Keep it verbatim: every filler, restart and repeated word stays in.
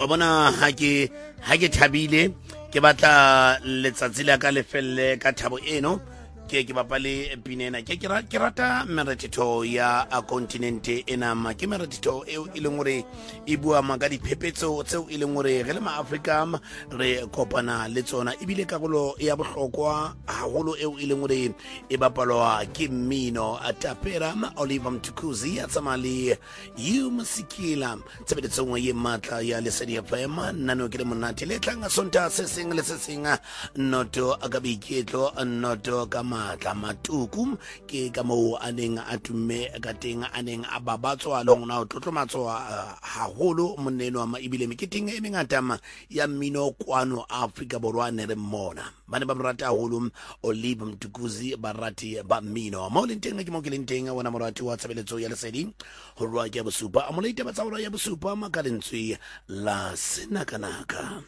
wa bona ha ke ha ke thabile ke batla letsatsi la ka lefelle ka thabo eno ke ke bapale pinena ke ke ke rata meretito ya a continent ena ma ke meretito e e leng gore e bua maka di phepetso tseo e leng gore re le ma Africa re kopana le tsona e bile karolo ya bohlokwa haholo eo e leng gore e bapalwa ke mmino atapera ma Oliver Mtukudzi ya tsamali you musikila tsebetso ngwe ye matla ya Lesedi F M nano ke le monate le tlanga sonta se seng le se seng noto akabiketlo noto kama matla matuku ke ka mo aneng a tumme ka teng aneng a babatswa lona o tlotlomatswa haholo moneno wa maibile meketing e mengata ya mmino kwano Africa borwa ne re mmona bane ba mrata haholo Oliver Mtukudzi barati ba mmino mo le teng ke mo ke le teng wona morati wa tshebeletso ya Lesedi ho rwa ke bosupa amolete ba tsaura ya bosupa makalentswe la senakanaka.